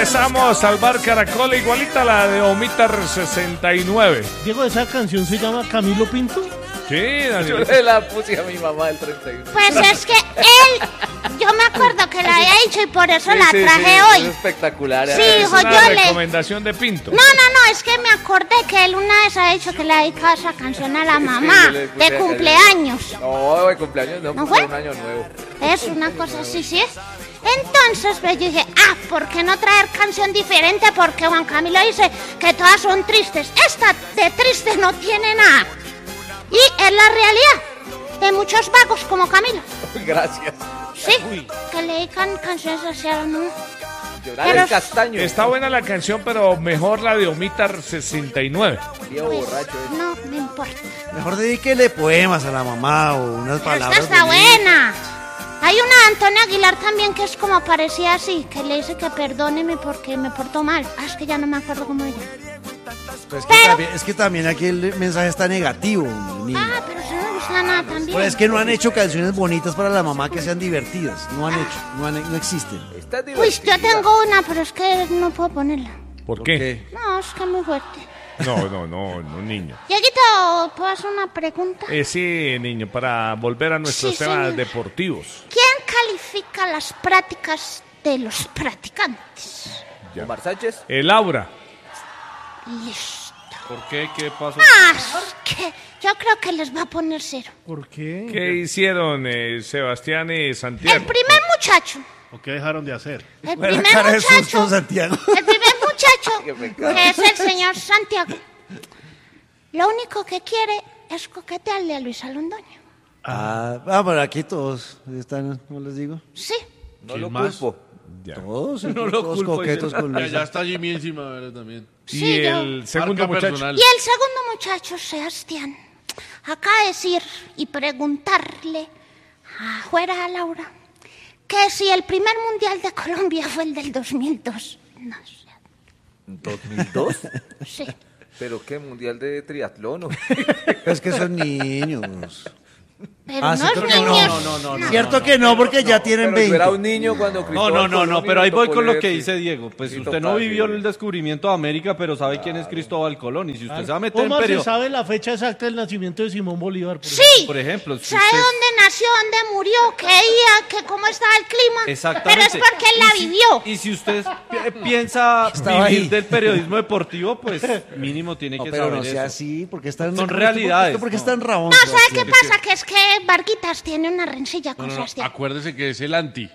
Regresamos al bar Caracol, igualita a la de Omitar 69. Diego, ¿esa canción se llama Camilo Pinto? Sí, Yo Daniel. le la puse a mi mamá el 31. Pues es que yo me acuerdo que la había dicho y por eso la traje Es hoy. espectacular. Sí, Es hijo, una yo le... recomendación de Pinto. No, es que me acordé que él una vez ha dicho que le ha dedicado esa canción a la mamá yo le puse de acá. cumpleaños. No, de cumpleaños no, ¿No fue fue? un año nuevo. Es una cosa así, ¿sí es? Entonces, pues yo dije, ¿por qué no traer canción diferente? Porque Juan Camilo dice que todas son tristes. Esta de triste no tiene nada. Y es la realidad de muchos vagos como Camilo. Gracias. Sí, que le dedican canciones hacia la mamá. Llorar Pero- el castaño. Está buena la canción, pero mejor la de Omitar 69. Viejo Pues, borracho. no me importa. Mejor dedíquele poemas a la mamá o unas Pero palabras. esta está bonitas. buena. Hay una de Antonio Aguilar también que es como parecía así, que le dice que perdóneme porque me portó mal. Es que ya no me acuerdo cómo ella. Pues es que también aquí el mensaje está negativo, niño. Pero eso no me gusta nada también. Pues es que no han hecho canciones bonitas para la mamá que sean divertidas. No han hecho, no existen. Está Uy, divertida. yo tengo una, pero es que no puedo ponerla. ¿Por qué? No, es que es muy fuerte. No, niño. Dieguito, ¿puedo hacer una pregunta? Sí, niño, para volver a nuestros Sí, temas señor. deportivos. ¿Quién califica las prácticas de los practicantes? Ya. Omar Sánchez. Laura. Listo. ¿Por qué? ¿Qué pasó? Es que yo creo que les va a poner 0. ¿Por qué? ¿Qué hicieron Sebastián y Santiago? El primer muchacho. ¿O qué dejaron de hacer? El Buena primer cara de muchacho. susto, Santiago. El primer muchacho, Que me encanta. que es el señor Santiago, lo único que quiere es coquetearle a Luisa Londoño. Pero aquí todos están, ¿no les digo? Sí. No lo más? culpo. Ya. Todos, No lo todos culpo, coquetos con Ya, Luisa. ya está Jimmy encima, ¿verdad? También. Y Sí, yo. el segundo Marca muchacho. personal. Y el segundo muchacho, Sebastián, acaba de decir y preguntarle afuera a Laura que si el primer mundial de Colombia fue el del 2002. No sé. ¿2002? Sí. ¿Pero qué? ¿Mundial de triatlón? ¿O? Es que son niños. Pero sí, no es creo que no. niños. Cierto que no, porque ya tienen Pero yo era 20. un niño cuando Cristóbal No, pero ahí voy con lo que dice Diego. Diego. Pues Sí, usted no total, vivió sí. el descubrimiento de América, pero sabe quién es Cristóbal Colón. Y si usted se va a meter en ¿Cómo se periodo, sabe la fecha exacta del nacimiento de Simón Bolívar? Sí. por ejemplo, si ¿Sabe usted... dónde nació, dónde murió, qué día, que cómo estaba el clima? Exactamente. Pero es porque él la vivió. Y si usted piensa Estaba vivir ahí. del periodismo deportivo, pues mínimo tiene No, que pero saber no sea eso. así, porque están... Son realidades, Porque no. están rabón. No, ¿sabe qué Sebastián? pasa? Que es que Varguitas tiene una rencilla con Sebastián. Acuérdese que es el anti.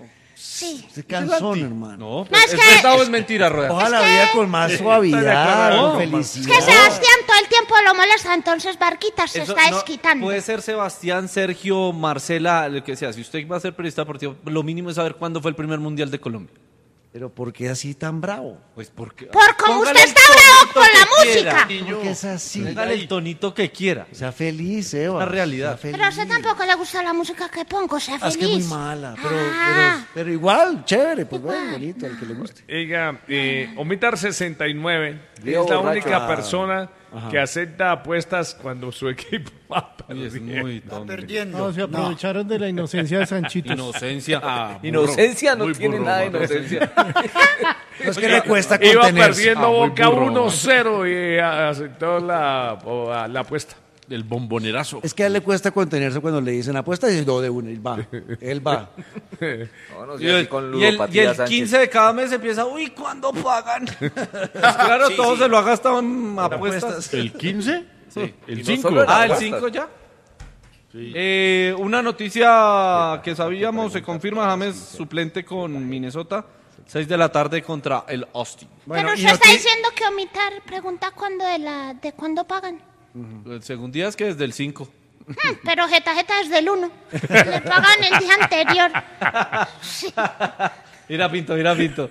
Sí. Este cansón, hermano. No, No, es ¿es que- verdad o es mentira, Rueda? Ojalá que- vida con más suavidad, No, con Es felicidad. que Sebastián todo el tiempo lo molesta, entonces Varguitas se Eso está no- desquitando. Puede ser Sebastián, Sergio, Marcela, lo que sea. Si usted va a ser periodista deportivo, lo mínimo es saber cuándo fue el primer mundial de Colombia. Pero ¿por qué así tan bravo? Pues porque... Por como Póngale usted está el bravo tonito con la que quiera. música. ¿Por qué es así? Póngale el tonito que quiera. Sea feliz, Eva. La realidad. Sea feliz. Pero a usted tampoco le gusta la música que pongo, sea Ah, feliz. es que es muy mala, Ah. pero igual, chévere, pues bueno, bonito, al que le guste. Oiga, Omitar 69 Viejo es la borracho. única persona que acepta apuestas cuando su equipo va Y es perdiendo. muy tonto. No, se aprovecharon de la inocencia de Sanchito. Inocencia. Inocencia no Muy tiene burro, nada de burro. inocencia. No es que le cuesta Iba contenerse. perdiendo muy Boca burro. 1-0 y aceptó la apuesta. El bombonerazo. Es que a él le cuesta contenerse cuando le dicen apuesta y dice, no, de una, él va. Él va. No, no Y sea así el, con y el ludopatía, Sánchez. 15 de cada mes empieza, uy, ¿cuándo pagan? Pues claro, Sí, todo sí. se lo ha gastado en apuestas. ¿El 15? Sí. ¿El Y no 5? solo en Ah, el apuestas. 5 ya. Una noticia que sabíamos, se confirma, James suplente con Minnesota, 6 de la tarde contra el Austin. Pero usted está diciendo que Omitar pregunta cuándo de cuándo pagan. El segundo día es que desde el 5. Pero Jeta desde el 1. Le pagan el día anterior. Sí. Mira Pinto, mira Pinto.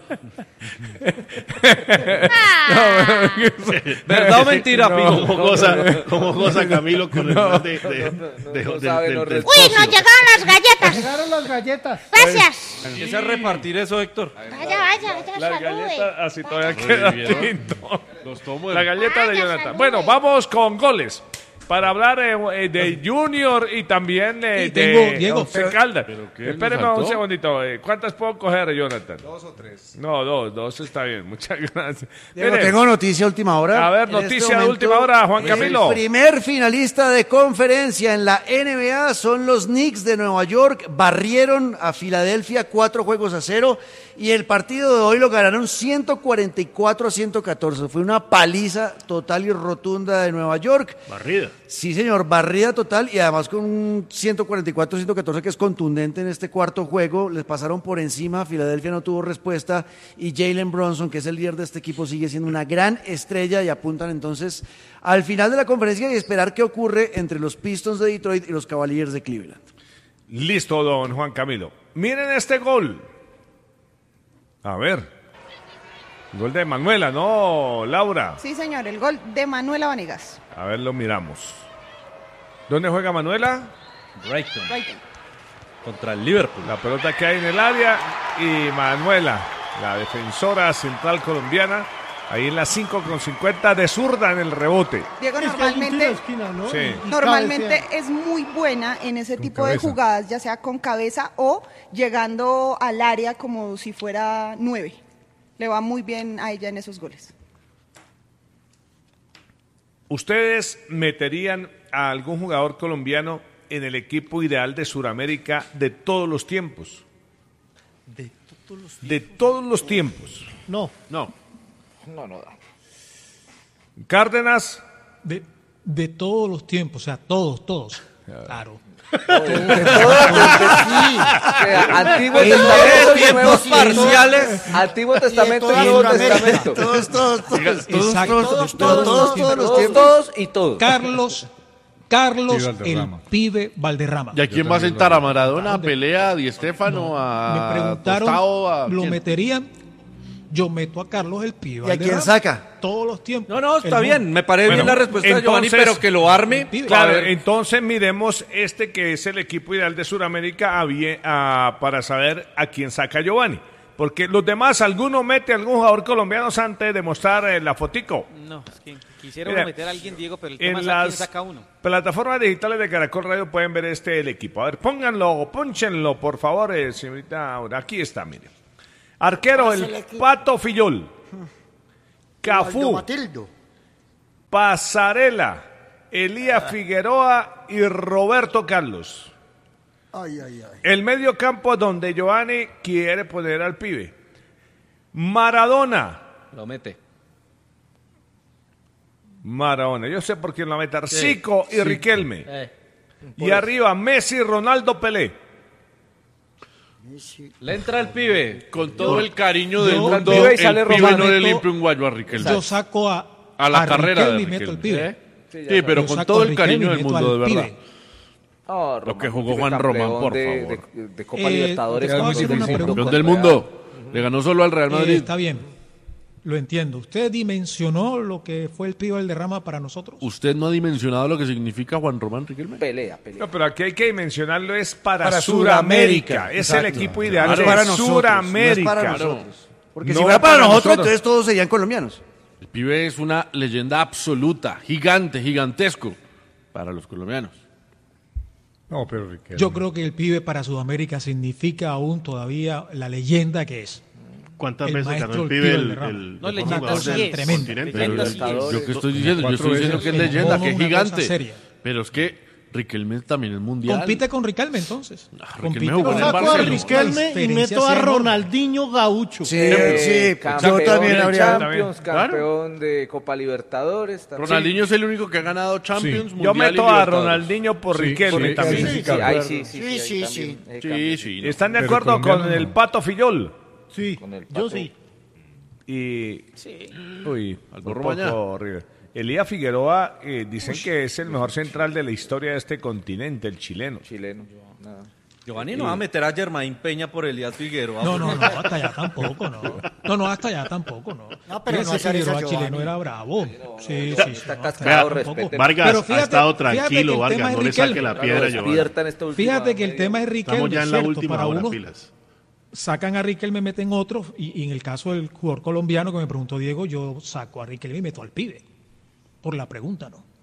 Ah, ¿Verdad o mentira, No. Pinto? Como goza Camilo con el no sabe, no del responde. uy, nos llegaron las galletas. Llegaron las galletas. Gracias. Empieza a repartir eso, Héctor. Vaya, La salude. galleta así todavía Vaya. queda ¿vieron? tinto. Los tomo La galleta de Vaya, Jonathan. salude. Bueno, vamos con goles. para hablar de Junior y también Y tengo, Diego, Once Caldas. qué, Espéreme nos un faltó. segundito. ¿Cuántas puedo coger, Jonathan? 2 o 3. No, dos está bien. Muchas gracias. Diego, Mire, tengo noticia última hora. A ver, En noticia este de momento, última hora, Juan Camilo. El primer finalista de conferencia en la NBA son los Knicks de Nueva York. Barrieron a Filadelfia 4-0 y el partido de hoy lo ganaron 144-114. Fue una paliza total y rotunda de Nueva York. Barrida. Sí, señor, barrida total y además con un 144-114 que es contundente en este cuarto juego. Les pasaron por encima, Filadelfia no tuvo respuesta y Jalen Brunson, que es el líder de este equipo, sigue siendo una gran estrella y apuntan entonces al final de la conferencia y esperar qué ocurre entre los Pistons de Detroit y los Cavaliers de Cleveland. Listo, don Juan Camilo. Miren este gol. A ver. Gol de Manuela, ¿no, Laura? Sí, señor, el gol de Manuela Vanegas. A ver, lo miramos. ¿Dónde juega Manuela? Brighton Brighton. contra el Liverpool. La pelota que hay en el área y Manuela, la defensora central colombiana, ahí en la 5:50 de zurda en el rebote. Diego, Es que hay un tiro de normalmente, esquina, ¿no? Sí. Y normalmente cabecea. es muy buena en ese tipo de cabeza. jugadas, ya sea con cabeza o llegando al área como si fuera 9. Le va muy bien a ella en esos goles. ¿Ustedes meterían a algún jugador colombiano en el equipo ideal de Sudamérica de todos los tiempos? De todos los tiempos. No. No da. Cárdenas, de todos los tiempos, o sea, todos. Claro. Antiguo Testamento y Nuevo parciales. Antiguo Testamento y Nuevo Testamento. Todos Exacto, los tiempos. Todos y todos. Carlos Sí, el Valderrama. pibe Valderrama. ¿Y a quién va a sentar? ¿A Maradona? ¿A Pelea? ¿A Di Stéfano? Me ¿A preguntaron, Tostao? ¿A ¿lo quién? meterían? Yo meto a Carlos el pibe ¿Y a Valderrama. quién saca? Todos los tiempos. No, está El bien. Me parece Bueno, bien la respuesta de Giovanni, entonces- pero que lo arme. Pibe. claro, A ver. entonces miremos este que es el equipo ideal de Sudamérica para saber a quién saca Giovanni. Porque los demás, alguno mete a algún jugador colombiano antes de mostrar la fotico. No, es que quisiera Mira, meter a alguien, Diego, pero el tema En es a quién las saca uno. plataformas digitales de Caracol Radio pueden ver el equipo. A ver, pónganlo, pónchenlo, por favor, señorita Aura. Aquí está, mire. Arquero, el Pato Fillol. Cafú, Pasarela, Elías Figueroa y Roberto Carlos. El medio campo donde Giovanni quiere poner al pibe. Maradona. Lo mete. Maradona, yo sé por quién lo mete. Zico y Riquelme. Eh. Y arriba Messi, Ronaldo, Pelé. Le entra el pibe. Con todo el cariño del Yo- mundo, el pibe y el sale pibe Román. no le limpia un guayo a Riquelme. Yo saco a la carrera de Riquelme y meto el Riquelme. pibe. Sí, pero Yo con saco todo a el cariño Riquelme del y meto mundo, de al verdad. pibe. Oh, Lo que Román, jugó fue Juan campeón Román, por de- favor. De Copa Eh, Libertadores. te puedo con hacer una 2005. pregunta. Campeón del mundo. Le ganó solo al Real Madrid. Está bien, lo entiendo. ¿Usted dimensionó lo que fue el pibe Valderrama para nosotros? ¿Usted no ha dimensionado lo que significa Juan Román Riquelme? Pelea. No, pero aquí hay que mencionarlo, es para Para Sudamérica. Sudamérica, Es exacto. el equipo ideal No es de para nosotros, Sudamérica. no es para nosotros. Porque No si fuera para nosotros, nosotros. entonces todos serían colombianos. El pibe es una leyenda absoluta, gigantesco para los colombianos. No, pero Riquelme. Yo creo que el pibe para Sudamérica significa aún todavía la leyenda que es. ¿Cuántas El veces ganó maestro el pibe el Valderrama. No, mejor leyenda jugador sí del es. Tremendo. continente? Leyenda Pero sí yo es. qué estoy diciendo, yo estoy diciendo que es El leyenda, que es mono, una cosa gigante. seria. Pero es que Riquelme también es mundial. Compite con Riquelme entonces. Riquelme jugó en el con Barcelona. Riquelme. Saco a Riquelme y meto a Ronaldinho Gaucho. Sí, sí, Campeón yo también de habría... Champions, campeón de Copa Libertadores. también. Ronaldinho es el único que ha ganado Champions, Yo Mundial meto y a Libertadores. Ronaldinho por Riquelme Sí, también. sí, ahí sí. Sí, sí. no. ¿Están de acuerdo con el Pato Fillol? Sí, Con el yo Pato. sí. Y... Uy, Algo un Romaña. poco horrible. Elías Figueroa dicen que es el mejor central de la historia de este continente, el chileno. Chileno. Nada. Giovanni no va a meter a Germain Peña por Elías Figueroa. No, hasta allá tampoco, no, hasta allá tampoco, no. No, pero Ese no hacer esa, Figueroa chileno Giovanni. era bravo. Sí, Está no, cascado, hasta allá tampoco. respete. Vargas Pero ha fíjate- estado fíjate que tranquilo, el Vargas, tema no es le saque Riquelme. la piedra, Giovanni. Despierta en esta última Fíjate que el media tema es Estamos Riquelme, ya en la ¿cierto? última Para hora, uno pilas. sacan a Riquelme, meten otro, y en el caso del jugador colombiano que me preguntó Diego, yo saco a Riquelme y meto al pibe. Por la pregunta, ¿no?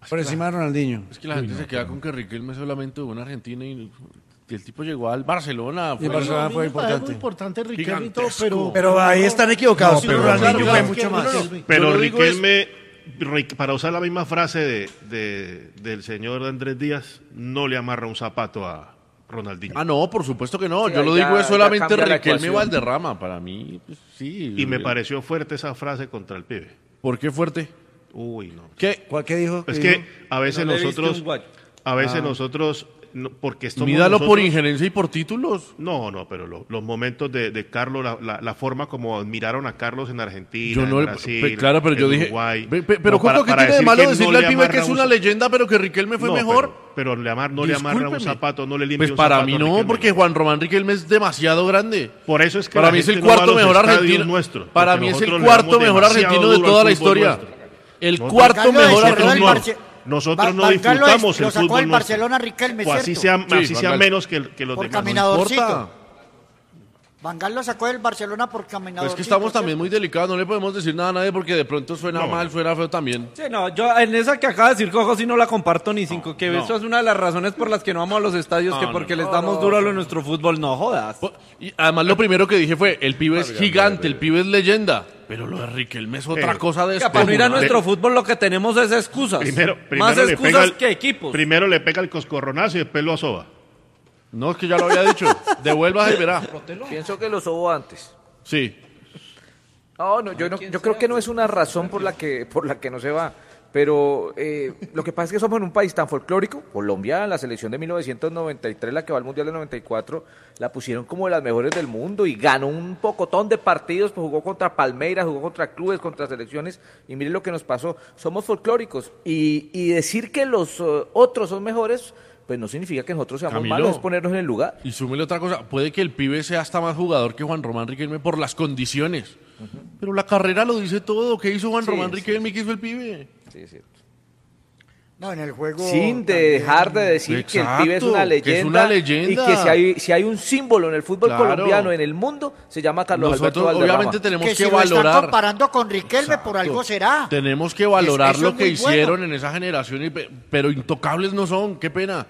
Por encima de Ronaldinho. Es que la gente se queda con que Riquelme solamente jugó en Argentina y el tipo llegó al Barcelona. Y Barcelona fue importante. Muy importante Riquelme y todo, Gigantesco. Pero ahí están equivocados. Pero Ronaldinho fue claro, mucho que- más. Pero Yo lo digo Riquelme, para usar la misma frase del señor Andrés Díaz, no le amarra un zapato a Ronaldinho. Ah, no, por supuesto que no. Sí, Yo lo ya- digo es ya solamente cambia la Riquelme y ecuación. Valderrama. Para mí, pues, sí. Y me pareció fuerte esa frase contra el pibe. ¿Por qué fuerte? Uy, no. ¿Qué? ¿Cuál que dijo? Es ¿Qué que dijo? a veces No le viste nosotros, un guayo. a veces nosotros, porque estamos Mídalo por nosotros- injerencia y por títulos. No, pero los momentos de Carlos, la forma como admiraron a Carlos en Argentina, Yo no, en Brasil, claro, pero en yo dije, Uruguay. pero No, Coco, ¿qué para tiene de decir malo que decirle no al le pibe que es amarra una un- leyenda, pero que Riquelme fue No, mejor? Pero no le amarra un Discúlpeme. zapato, no le limpia Pues un para zapato mí a no, Riquelme. porque Juan Román Riquelme es demasiado grande. Por eso es que Para la mí es el gente no va a cuarto los mejor estadios argentino. nuestros, Para porque mí es el nosotros le cuarto damos mejor demasiado argentino de duro al toda la fútbol historia. nuestro. El Nosotros- cuarto Carlos mejor cerró el argentino. Barce- Nosotros no Van Gaal disfrutamos lo el sacó fútbol del nuestro. Barcelona Riquelme, O así ¿cierto? sea, Sí, así Van sea Gaal. menos que los Por demás. caminadorcito. importa. Van Gaal lo sacó del Barcelona por caminador. Pues es que estamos también muy delicados, no le podemos decir nada a nadie porque de pronto suena mal, suena feo también. Sí, no, yo en esa que acaba de decir Cojo sí no la comparto ni cinco, que no. eso es una de las razones por las que no vamos a los estadios, que porque les damos duro a lo nuestro fútbol, no jodas. Y además lo primero que dije fue, el pibe es gigante, el pibe es leyenda, pero lo de Riquelme es otra cosa de Para no ir a descomunal. nuestro fútbol lo que tenemos es excusas. Primero Más le pega excusas que equipos. Primero le pega el coscorronazo y después lo asoba. No, es que ya lo había dicho, devuelva y verá. Pienso que lo sobó antes. Sí. No, yo creo que no es una razón por la que no se va. Pero lo que pasa es que somos en un país tan folclórico. Colombia, la selección de 1993, la que va al Mundial del 94, la pusieron como de las mejores del mundo y ganó un pocotón de partidos, pues jugó contra Palmeiras, jugó contra clubes, contra selecciones, y mire lo que nos pasó. Somos folclóricos y decir que los otros son mejores, pues no significa que nosotros seamos Camilo, malos, es ponernos en el lugar. Y súmele otra cosa, puede que el pibe sea hasta más jugador que Juan Román Riquelme por las condiciones. Pero la carrera lo dice todo. ¿Qué hizo Juan Román Riquelme y qué hizo el pibe? Sí, es cierto. No, en el juego. Sin también. dejar de decir que el pibe es una Exacto, que es una leyenda. y que si hay un símbolo en el fútbol Claro. colombiano, en el mundo, se llama Carlos Nosotros Alberto Valderrama. obviamente tenemos Que que, si lo están valorar. comparando con Riquelme, por algo será. Tenemos que valorar Eso lo es que muy hicieron bueno. en esa generación, pero intocables no son. Qué pena.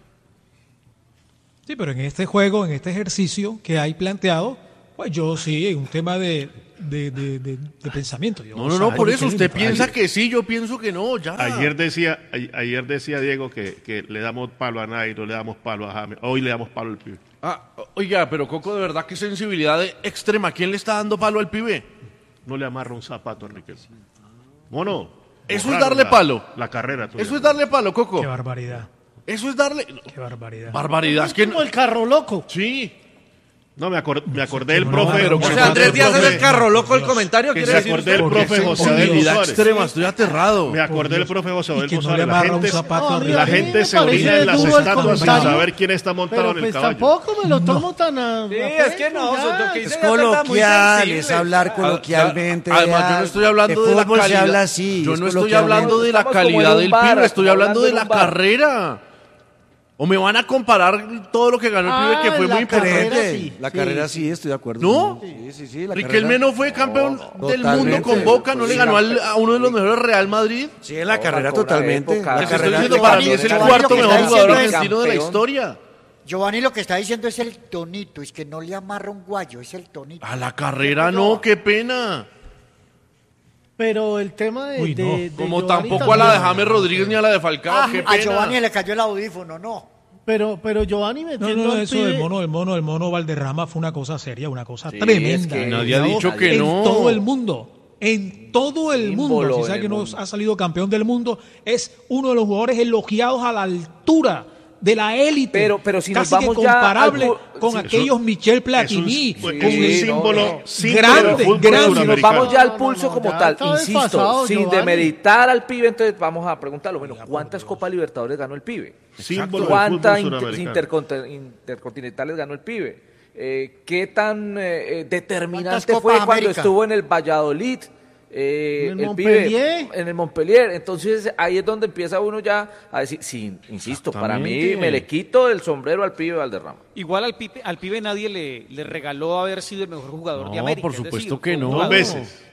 Sí, pero en este juego, en este ejercicio que hay planteado, pues yo sí, un tema de pensamiento. Yo, No, por eso usted Riquelme, piensa que sí, yo pienso que no, ya. Ayer decía Diego que le damos palo a Nairo, le damos palo a James. Hoy le damos palo al pibe. Oiga, pero Coco, de verdad, qué sensibilidad extrema. ¿Quién le está dando palo al pibe? No le amarra un zapato a Enrique. Mono. Eso es borraron darle palo. La carrera tuya. Eso es darle palo, Coco. Qué barbaridad, Eso es darle... qué barbaridad. Barbaridad, es que Como el carro loco. Sí. No, me acordé del No, profe. pero me O sea, acordé Andrés del Díaz es profe- el carro loco el comentario, Que quiere se decir acordé del usted? profe José Adelmo Sensibilidad Suárez. extrema, estoy aterrado. Me acordé del profe José Y Adelmo que no le Suárez. amarra un zapato a la Riquelme. gente se me parece orina en las duro el estatuas sin comentario. saber quién está montado Pero en el pues caballo. tampoco me lo tomo tan a... Sí, es que no, lo que Es dice ya está muy coloquial, sensible. es hablar coloquialmente. Además, yo no estoy hablando de la fútbol calidad. se habla así. Yo es no estoy coloquialmente. hablando de la Estamos como en calidad un del bar, pibe, estoy hablando de en la un bar. carrera. ¿O me van a comparar todo lo que ganó el pibe, que fue la muy importante? carrera sí. La carrera sí, estoy de acuerdo. ¿No? Sí, la Riquelme carrera. no fue campeón del totalmente. mundo con Boca, no le ganó a uno de los mejores Real Madrid. Sí, en la No, carrera marcó una totalmente. época. La Les estoy carrera diciendo, para mí es el Giovanni, cuarto lo que mejor está jugador diciendo es argentino de la campeón. historia. Giovanni lo que está diciendo es el tonito, es que no le amarra un guayo, es el tonito. A la carrera no, qué pena. Pero el tema de... Uy, no. Como Giovanni tampoco a la de también. James Rodríguez ni a la de Falcao, qué A Giovanni pena. le cayó el audífono, no. Pero Giovanni No, metiendo no, al eso pibe- del mono Valderrama fue una cosa seria, una cosa Sí, tremenda. es que nadie ha dicho que en no. todo el mundo. En todo el Símbolo mundo. Si en sabe el que mundo. nos ha salido campeón del mundo, es uno de los jugadores elogiados a la altura de la élite. Pero si nos casi vamos que ya comparable al con sí, aquellos Michel Platini. Es un con el- símbolo Grande, del fútbol grande. Si nos suramericano. vamos ya al pulso no, como ya tal, está insisto, desfasado, sin Giovanni. demeritar al pibe, entonces vamos a preguntarlo, bueno, ¿cuántas Copas Libertadores ganó el pibe? Símbolo del ¿Cuántas fútbol suramericano. intercontinentales ganó el pibe? ¿Qué tan determinante ¿Cuántas fue Copas cuando América? estuvo en el Valladolid? ¿En el pibe Montpellier? en el Montpellier. Entonces ahí es donde empieza uno ya a decir, sí, insisto, para mí Exactamente. me le quito el sombrero al pibe Valderrama. Igual al pibe nadie le regaló haber sido el mejor jugador de No, América. por es supuesto decir, que fue un no. Dos jugador veces.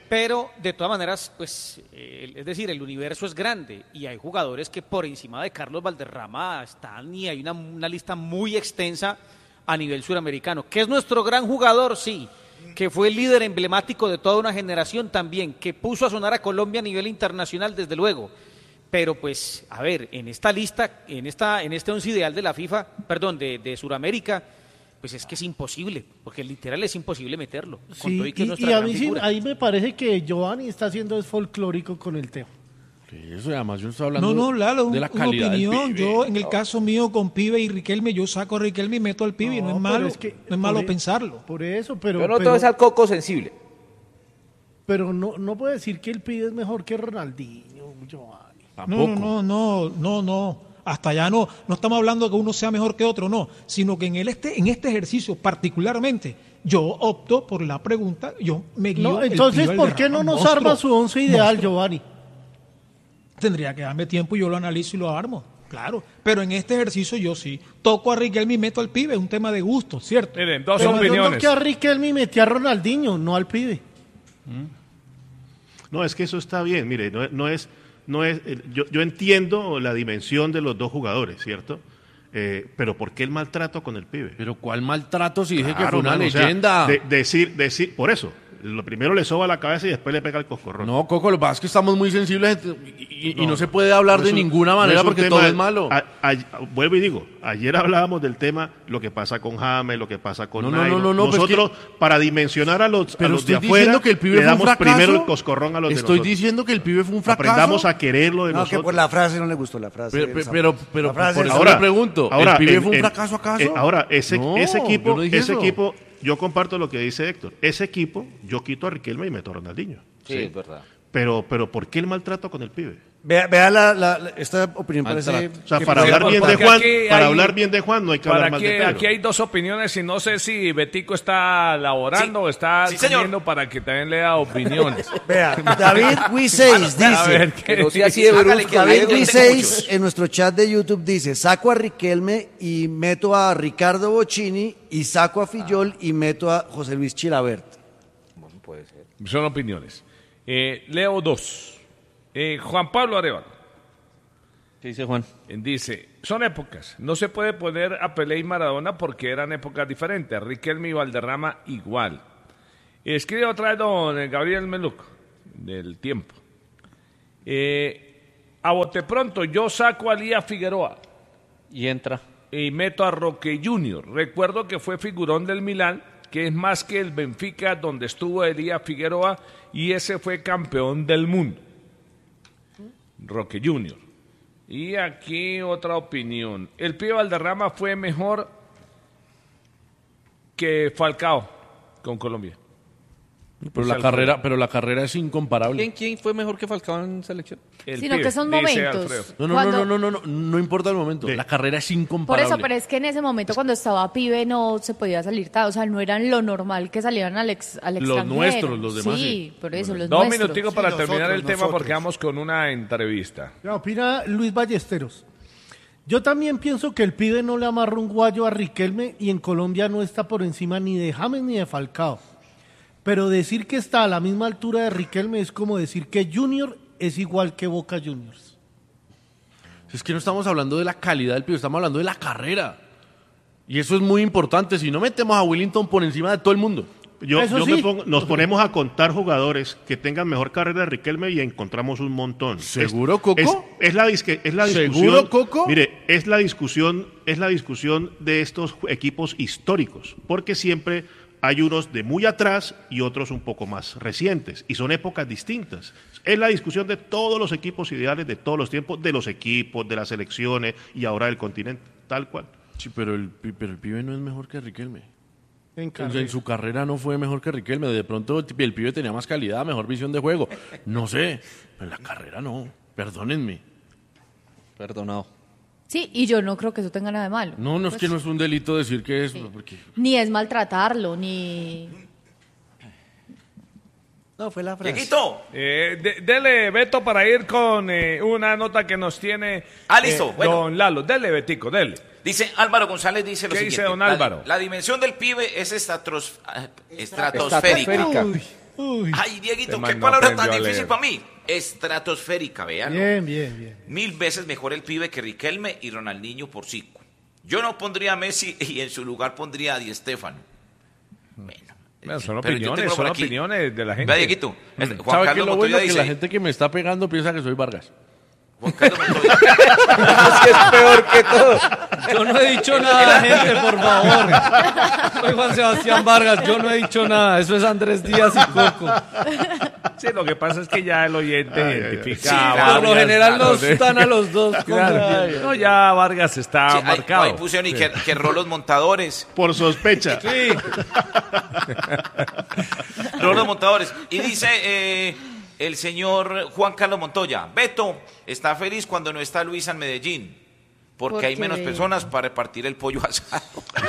Pero de todas maneras, pues, es decir, el universo es grande y hay jugadores que por encima de Carlos Valderrama están y hay una lista muy extensa a nivel suramericano. ¿Que es nuestro gran jugador? Sí. Que fue el líder emblemático de toda una generación también, que puso a sonar a Colombia a nivel internacional, desde luego. Pero pues, a ver, en esta lista, en este once ideal de la FIFA, perdón, de Suramérica, pues es que es imposible, porque literal es imposible meterlo. Con todo Sí, que es y nuestra a gran mí sí, figura. ahí me parece que Giovanni está haciendo es folclórico con el tema. Eso, además, yo no estoy hablando No, Lalo, de la una calidad del opinión. pibe. Yo, en el caso mío con Pibe y Riquelme, yo saco a Riquelme y meto al Pibe, y no es pero malo, es que no es malo por pensarlo. Por eso, pero... Yo no pero, todo es al coco sensible. pero no puede decir que el pibe es mejor que Ronaldinho, Giovanni. No. Hasta allá no estamos hablando de que uno sea mejor que otro, no. Sino que en este ejercicio particularmente, yo opto por la pregunta, yo me guío. No, entonces, el ¿por qué no nos arma su once ideal, Giovanni? Tendría que darme tiempo y yo lo analizo y lo armo, claro. Pero en este ejercicio yo sí toco a Riquelme y meto al Pibe, es un tema de gusto, ¿cierto? Miren, dos Pero yo opiniones. toqué a Riquelme y metí a Ronaldinho, no al pibe. No, es que eso está bien. Mire, yo entiendo la dimensión de los dos jugadores, ¿cierto? Pero ¿por qué el maltrato con el pibe? Pero ¿cuál maltrato si dije que Claro, fue una mano, o sea, leyenda? decir, por eso, lo primero le soba la cabeza y después le pega el coscorrón. No, Coco, lo que pasa es que estamos muy sensibles y no se puede no hablar de es un- ninguna no manera un porque tema todo de- es malo. Vuelvo y digo, ayer hablábamos del tema, lo que pasa con James, lo que pasa con No, Nairo. pues Nosotros, para dimensionar a los Pero de estoy afuera, diciendo que el pibe le fue un damos fracaso. primero el coscorrón a los de Estoy nosotros. diciendo que el pibe fue un fracaso. Aprendamos a quererlo de No, nosotros. que por la frase no le gustó la frase. Pero La frase por es- eso le pregunto, ¿el pibe fue un en- fracaso acaso? ahora, ese No, equipo, yo no dije eso. yo comparto lo que dice Héctor. Ese equipo, yo quito a Riquelme y meto a Ronaldinho. Sí, es verdad. Pero ¿por qué el maltrato con el pibe? Vea esta opinión parece... O sea, que para puede- hablar bien de porque Juan, aquí para hay- hablar bien de Juan no hay que hablar mal de Pedro. Aquí hay dos opiniones y no sé si Betico está laborando o está comiendo para que también lea opiniones. Vea, David Wi6 A ver, dice... ¿qué Que no sea así de dice? brusco. David Diego. Wi6 en nuestro chat de YouTube dice, saco a Riquelme y meto a Ricardo Bocchini y saco a Fillol y meto a José Luis Chilabert. Bueno, puede ser. Son opiniones. Leo 2. Juan Pablo Arevalo ¿Qué dice Juan? dice, son épocas. No se puede poner a Pelé y Maradona porque eran épocas diferentes. Riquelme y Valderrama igual. Escribe otra vez don Gabriel Meluco, del Tiempo. A bote pronto, yo saco a Lía Figueroa Y entra. y meto a Roque Junior. Recuerdo que fue figurón del Milán, que es más que el Benfica, donde estuvo Elías Figueroa, y ese fue campeón del mundo. Roque Junior. Y aquí otra opinión. El pibe Valderrama fue mejor que Falcao con Colombia. Pero la carrera es incomparable. ¿Quién fue mejor que Falcao en selección? El Sino pibe, que son dice momentos. Alfredo. No importa el momento. La carrera es Por incomparable. eso, pero es que en ese momento cuando estaba Pibe no se podía salir, o sea, no eran lo normal que salieran al extranjero. nuestros, los demás Sí, sí. por eso, los Dos nuestros. minuticos para Sí, terminar nosotros, el tema nosotros. porque vamos con una entrevista. Ya opina Luis Ballesteros. Yo también pienso que el pibe no le amarra un guayo a Riquelme y en Colombia no está por encima ni de James ni de Falcao. Pero decir que está a la misma altura de Riquelme es como decir que Junior es igual que Boca Juniors. Es que no estamos hablando de la calidad del pibe, estamos hablando de la carrera. Y eso es muy importante. Si no metemos a Willington por encima de todo el mundo. Nos ponemos a contar jugadores que tengan mejor carrera de Riquelme y encontramos un montón. ¿Seguro, Coco? Es la discusión. ¿Seguro, Coco? Mire, es la discusión de estos equipos históricos, porque siempre hay unos de muy atrás y otros un poco más recientes, y son épocas distintas. Es la discusión de todos los equipos ideales de todos los tiempos, de los equipos, de las selecciones y ahora del continente, tal cual. Sí, pero el pibe no es mejor que Riquelme. En En su carrera no fue mejor que Riquelme. De pronto el pibe tenía más calidad, mejor visión de juego. No sé, pero en la carrera no. Perdónenme. Perdonado. Sí, y yo no creo que eso tenga nada de malo. No, es Pues, que no es un delito decir que es. Porque... Ni es maltratarlo, ni... No, fue la frase. Dieguito. Dele, Beto, para ir con una nota que nos tiene Listo. Bueno. don Lalo. Dele, Betico, dele. Dice Álvaro González, dice lo ¿Qué siguiente. dice don Álvaro? La dimensión del pibe es estratosférica. Ay, Dieguito, Este qué man no palabra tan aprendió a difícil leer. para mí. Estratosférica, vean. Bien. 1000 veces mejor el pibe que Riquelme y Ronaldinho por 5. Yo no pondría a Messi y en su lugar pondría a Di Stéfano. Bueno, son Pero yo tengo opiniones, por son aquí. opiniones de la gente. Vea, Dieguito, Juan ¿Sabe qué Carlos es lo bueno? Montoya Que dice... la gente que me está pegando piensa que soy Vargas. Juan Carlos Montoya. Es que es peor que todo. Yo no he dicho nada, gente, por favor. Soy Juan Sebastián Vargas, yo no he dicho nada. Eso es Andrés Díaz y Coco. Sí, lo que pasa es que ya el oyente identifica Sí, a por lo Vargas, general claro, nos están a los dos. Claro. No, ya Vargas está Sí, ahí marcado. pusieron y Sí. que rolos montadores. Por sospecha. Sí. Rolos montadores. Y dice el señor Juan Carlos Montoya, Beto está feliz cuando no está Luisa en Medellín, porque hay menos personas para repartir el pollo asado.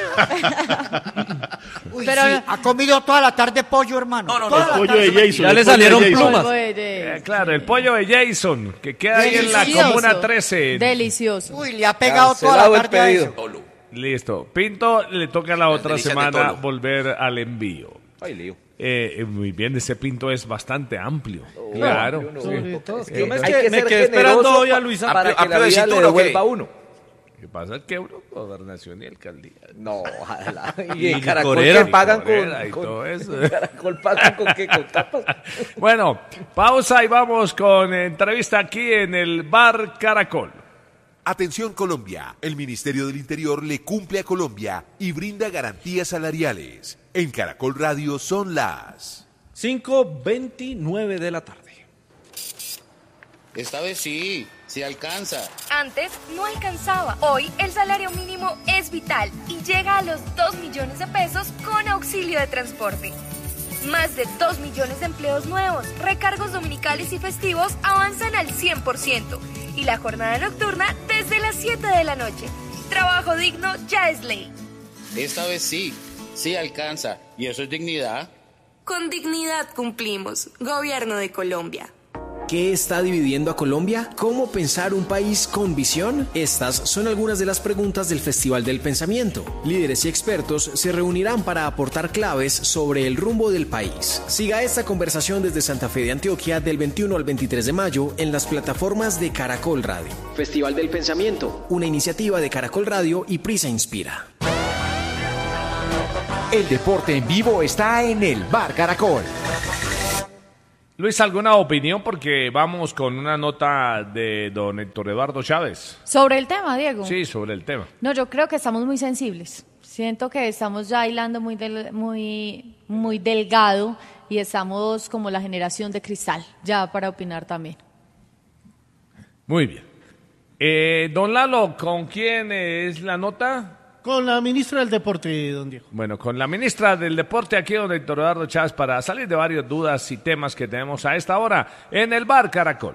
Uy, Pero- sí, ha comido toda la tarde pollo, hermano. No, Toda El la pollo tarde. de Jason. Ya el le pollo salieron de Jason. plumas. Claro, el pollo de Jason, que queda ahí en la Delicioso. Comuna 13. Delicioso. Uy, le ha pegado toda Cancelado la el tarde a pedido. eso. Tolo. Listo. Pinto le toca la otra delicias de semana Tolo. volver al envío. Ay, lío. Muy bien, ese pinto es bastante amplio. Claro. no, sí. Sobre todo. Yo me Hay que quedé ser esperando generoso hoy a Luisa. para que la ¿Amplio de vida le cintura o qué? devuelva a uno. Lo que pasa es que uno, gobernación y alcaldía. No, ojalá. Y Y en Caracol licorera. que pagan Licorera y con todo eso. Caracol pagan con qué, con tapas. Bueno, pausa y vamos con entrevista aquí en el Bar Caracol. Atención Colombia, el Ministerio del Interior le cumple a Colombia y brinda garantías salariales. En Caracol Radio son las 5:29 de la tarde. Esta vez sí alcanza. Antes no alcanzaba. Hoy el salario mínimo es vital y llega a los 2 millones de pesos con auxilio de transporte. Más de 2 millones de empleos nuevos, recargos dominicales y festivos avanzan al 100% y la jornada nocturna desde las 7 de la noche. Trabajo digno ya es ley. Esta vez sí alcanza. ¿Y eso es dignidad? Con dignidad cumplimos. Gobierno de Colombia. ¿Qué está dividiendo a Colombia? ¿Cómo pensar un país con visión? Estas son algunas de las preguntas del Festival del Pensamiento. Líderes y expertos se reunirán para aportar claves sobre el rumbo del país. Siga esta conversación desde Santa Fe de Antioquia del 21 al 23 de mayo en las plataformas de Caracol Radio. Festival del Pensamiento, una iniciativa de Caracol Radio y Prisa Inspira. El deporte en vivo está en el Bar Caracol. Luis, ¿alguna opinión? Porque vamos con una nota de don Héctor Eduardo Chávez. Sobre el tema, Diego. Sí, sobre el tema. No, yo creo que estamos muy sensibles. Siento que estamos ya hilando muy delgado y estamos como la generación de cristal, ya para opinar también. Muy bien. Don Lalo, ¿con quién es la nota? Con la ministra del Deporte, don Diego. Bueno, con la ministra del Deporte aquí, don Héctor Eduardo Chávez, para salir de varias dudas y temas que tenemos a esta hora en el Bar Caracol.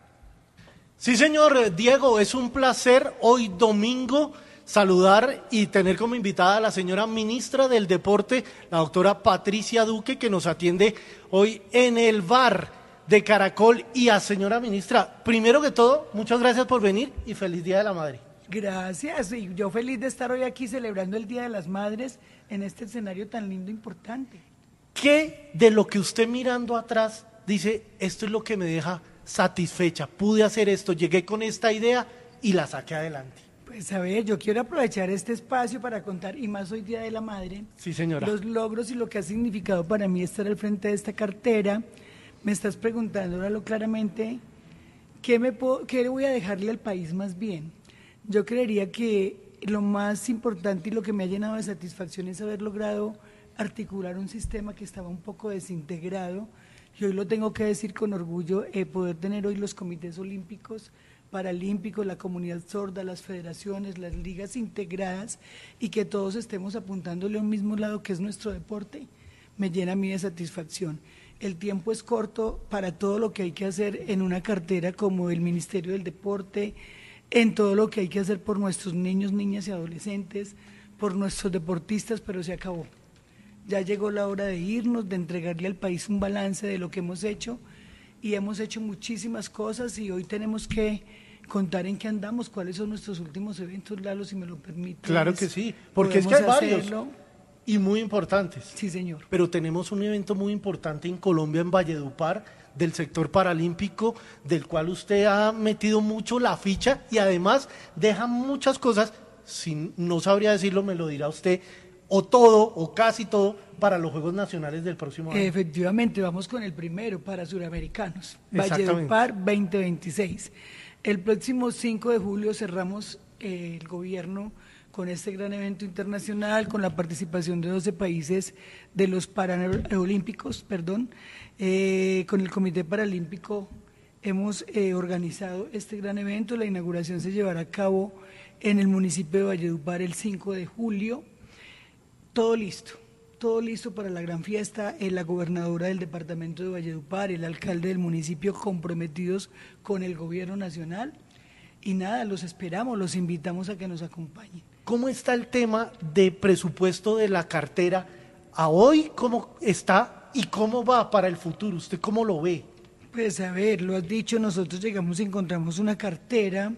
Sí, señor Diego, es un placer hoy domingo saludar y tener como invitada a la señora ministra del Deporte, la doctora Patricia Duque, que nos atiende hoy en el Bar de Caracol. Y a señora ministra, primero que todo, muchas gracias por venir y feliz Día de la Madre. Gracias, y yo feliz de estar hoy aquí celebrando el Día de las Madres en este escenario tan lindo e importante. ¿Qué de lo que usted mirando atrás dice, esto es lo que me deja satisfecha, pude hacer esto, llegué con esta idea y la saqué adelante? Pues a ver, yo quiero aprovechar este espacio para contar, y más hoy Día de la Madre, sí, señora, los logros y lo que ha significado para mí estar al frente de esta cartera. Me estás preguntando, óralo claramente, ¿qué le voy a dejarle al país más bien? Yo creería que lo más importante y lo que me ha llenado de satisfacción es haber logrado articular un sistema que estaba un poco desintegrado, y hoy lo tengo que decir con orgullo, poder tener hoy los comités olímpicos, paralímpicos, la comunidad sorda, las federaciones, las ligas integradas, y que todos estemos apuntándole a un mismo lado que es nuestro deporte, me llena a mí de satisfacción. El tiempo es corto para todo lo que hay que hacer en una cartera como el Ministerio del Deporte, en todo lo que hay que hacer por nuestros niños, niñas y adolescentes, por nuestros deportistas, pero se acabó. Ya llegó la hora de irnos, de entregarle al país un balance de lo que hemos hecho, y hemos hecho muchísimas cosas, y hoy tenemos que contar en qué andamos, cuáles son nuestros últimos eventos, Lalo, si me lo permite. Claro que sí, porque es que hay varios. y muy importantes. Sí, señor. Pero tenemos un evento muy importante en Colombia, en Valledupar, del sector paralímpico, del cual usted ha metido mucho la ficha y además deja muchas cosas, si no sabría decirlo, me lo dirá usted, o todo, o casi todo, para los Juegos Nacionales del próximo año. Efectivamente, vamos con el primero para suramericanos, Exactamente. Valledupar 2026. El próximo 5 de julio cerramos el gobierno con este gran evento internacional, con la participación de 12 países de los Paralímpicos, con el Comité Paralímpico hemos organizado este gran evento. La inauguración se llevará a cabo en el municipio de Valledupar el 5 de julio. Todo listo para la gran fiesta. La gobernadora del departamento de Valledupar, el alcalde del municipio comprometidos con el gobierno nacional. Y nada, los esperamos, los invitamos a que nos acompañen. ¿Cómo está el tema de presupuesto de la cartera a hoy? ¿Cómo está y cómo va para el futuro? ¿Usted cómo lo ve? Pues a ver, lo has dicho, nosotros llegamos y encontramos una cartera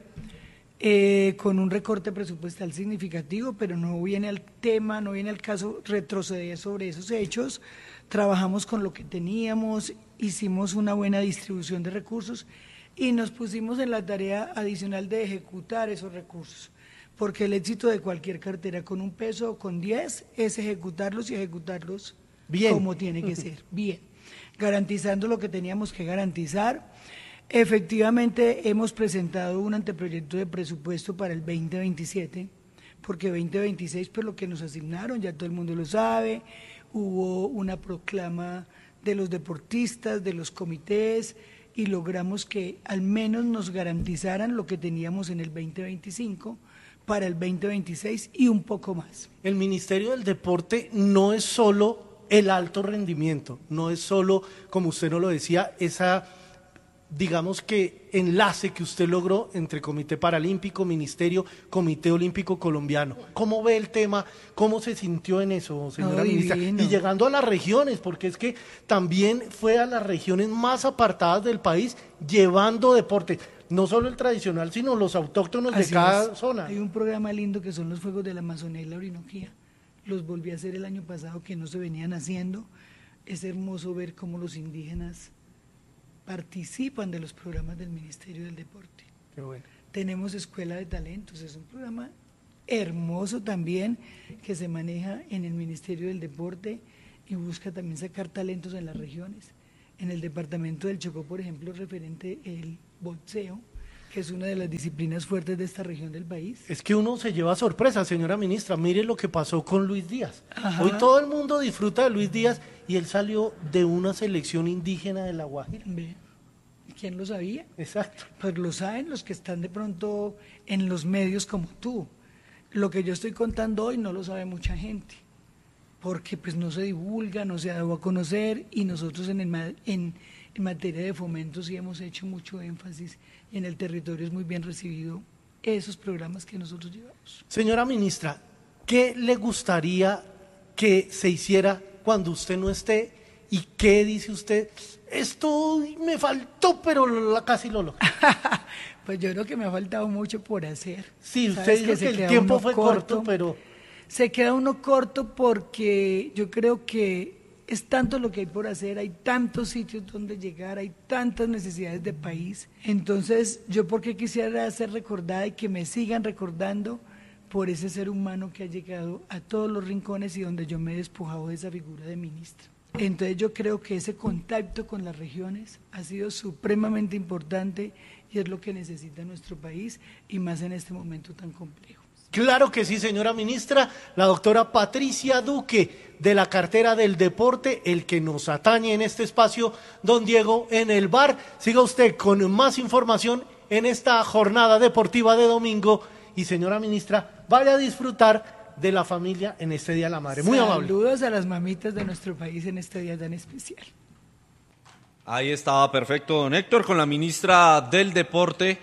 con un recorte presupuestal significativo, pero no viene al tema, no viene al caso retroceder sobre esos hechos. Trabajamos con lo que teníamos, hicimos una buena distribución de recursos y nos pusimos en la tarea adicional de ejecutar esos recursos, porque el éxito de cualquier cartera con un peso o con 10 es ejecutarlos y ejecutarlos bien, como tiene que ser, bien, garantizando lo que teníamos que garantizar. Efectivamente, hemos presentado un anteproyecto de presupuesto para el 2027, porque 2026, pues lo que nos asignaron, ya todo el mundo lo sabe, hubo una proclama de los deportistas, de los comités, y logramos que al menos nos garantizaran lo que teníamos en el 2025 para el 2026 y un poco más. El Ministerio del Deporte no es solo el alto rendimiento, no es solo, como usted nos lo decía, esa, digamos que enlace que usted logró entre Comité Paralímpico, Ministerio, Comité Olímpico Colombiano. ¿Cómo ve el tema? ¿Cómo se sintió en eso, señora ministra? Y llegando a las regiones, porque es que también fue a las regiones más apartadas del país llevando deporte, no solo el tradicional, sino los autóctonos de cada zona. Hay un programa lindo que son los Juegos de la Amazonía y la Orinoquía. Los volví a hacer el año pasado, que no se venían haciendo. Es hermoso ver cómo los indígenas participan de los programas del Ministerio del Deporte. Qué bueno. Tenemos Escuela de Talentos, es un programa hermoso también que se maneja en el Ministerio del Deporte y busca también sacar talentos en las regiones. En el departamento del Chocó, por ejemplo, referente el boxeo, que es una de las disciplinas fuertes de esta región del país. Es que uno se lleva sorpresa, señora ministra. Mire lo que pasó con Luis Díaz. Ajá. Hoy todo el mundo disfruta de Luis Díaz y él salió de una selección indígena de La Guajira. ¿Quién lo sabía? Exacto. Pues lo saben los que están de pronto en los medios como tú. Lo que yo estoy contando hoy no lo sabe mucha gente, porque pues no se divulga, no se ha dado a conocer, y nosotros en materia de fomento sí hemos hecho mucho énfasis, y en el territorio es muy bien recibido esos programas que nosotros llevamos. Señora ministra, ¿qué le gustaría que se hiciera cuando usted no esté? ¿Y qué dice usted? Esto me faltó, pero casi lo logré. Pues yo creo que me ha faltado mucho por hacer. Sí, usted dijo que el tiempo fue corto, pero... Se queda uno corto porque yo creo que es tanto lo que hay por hacer, hay tantos sitios donde llegar, hay tantas necesidades de país. Entonces, yo porque quisiera ser recordada y que me sigan recordando por ese ser humano que ha llegado a todos los rincones y donde yo me he despojado de esa figura de ministra. Entonces yo creo que ese contacto con las regiones ha sido supremamente importante y es lo que necesita nuestro país, y más en este momento tan complejo. Claro que sí, señora ministra. La doctora Patricia Duque, de la cartera del deporte, el que nos atañe en este espacio, don Diego, en el bar. Siga usted con más información en esta jornada deportiva de domingo. Y señora ministra, vaya a disfrutar de la familia en este Día de la Madre. Muy amable. Saludos a las mamitas de nuestro país en este día tan especial. Ahí estaba perfecto, don Héctor, con la ministra del Deporte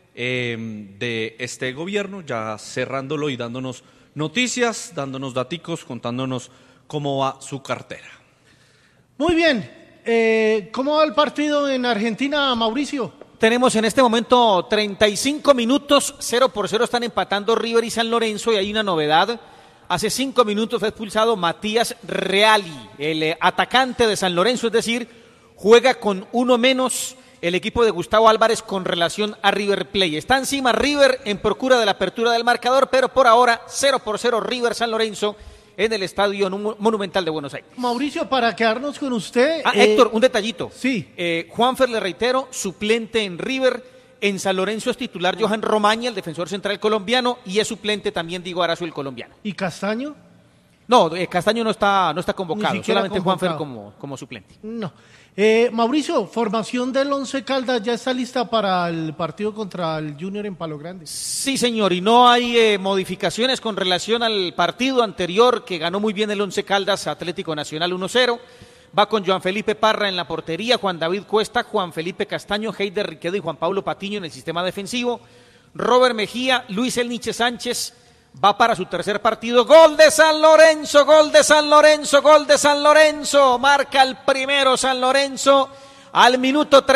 de este gobierno, ya cerrándolo y dándonos noticias, dándonos daticos, contándonos cómo va su cartera. Muy bien. ¿Cómo va el partido en Argentina, Mauricio? Tenemos en este momento 35 minutos, 0-0 están empatando River y San Lorenzo, y hay una novedad. Hace 5 minutos fue expulsado Matías Reali, el atacante de San Lorenzo, es decir, juega con uno menos el equipo de Gustavo Álvarez con relación a River Plate. Está encima River en procura de la apertura del marcador, pero por ahora 0-0 River San Lorenzo en el Estadio Monumental de Buenos Aires. Mauricio, para quedarnos con usted... Héctor, un detallito. Sí. Juanfer, le reitero, suplente en River. En San Lorenzo es titular Johan Romaña, el defensor central colombiano, y es suplente también Diego Arazo, el colombiano. ¿Y Castaño? No, Castaño no está convocado, solamente convocado. Juanfer como suplente. No. Mauricio, formación del Once Caldas ya está lista para el partido contra el Junior en Palo Grande. Sí, señor, y no hay modificaciones con relación al partido anterior que ganó muy bien el Once Caldas, Atlético Nacional 1-0. Va con Joan Felipe Parra en la portería, Juan David Cuesta, Juan Felipe Castaño, Heider Riquedo y Juan Pablo Patiño en el sistema defensivo. Robert Mejía, Luis El Niche Sánchez va para su tercer partido. Gol de San Lorenzo, gol de San Lorenzo, gol de San Lorenzo. Marca el primero San Lorenzo al minuto